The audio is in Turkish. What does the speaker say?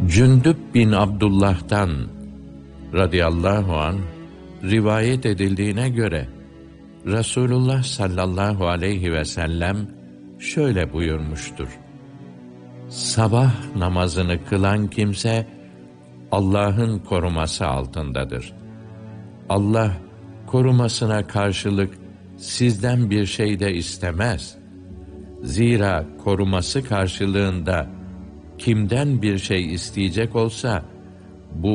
Cündüb bin Abdullah'tan radıyallahu anh rivayet edildiğine göre Resulullah sallallahu aleyhi ve sellem şöyle buyurmuştur: Sabah namazını kılan kimse Allah'ın koruması altındadır. Allah korumasına karşılık sizden bir şey de istemez. Zira koruması karşılığında kimden bir şey isteyecek olsa